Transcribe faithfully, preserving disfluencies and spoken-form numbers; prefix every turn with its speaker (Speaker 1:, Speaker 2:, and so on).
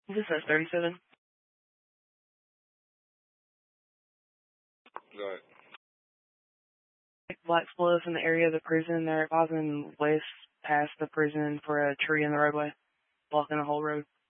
Speaker 1: This is thirty-seven.
Speaker 2: Go ahead.
Speaker 1: Black explosives in the area of the prison. They're causing waste past the prison for a tree in the roadway, blocking the whole road.